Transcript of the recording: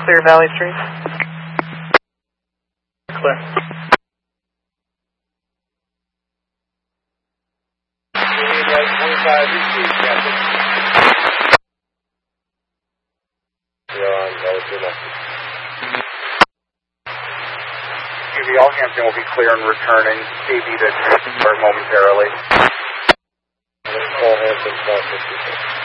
clear Valley Street. Clear. Right 25 receive, Captain. You're on relative message. QV, all Hampton will be clear and returning. KB to start momentarily. All Hampton, 1256.